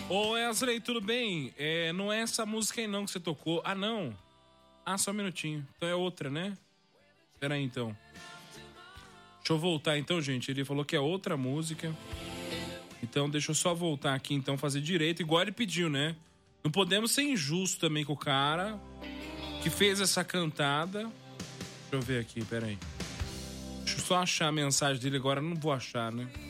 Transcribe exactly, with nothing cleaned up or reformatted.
Ô Wesley, tudo bem? É, não é essa música aí não que você tocou. Ah, não. Ah, só um minutinho. Então é outra, né? Pera aí, então. Deixa eu voltar, então, gente. Ele falou que é outra música. Então, deixa eu só voltar aqui, então, fazer direito. Igual ele pediu, né? Não podemos ser injustos também com o cara que fez essa cantada. Deixa eu ver aqui, pera aí. Deixa eu só achar a mensagem dele agora. Não vou achar, né?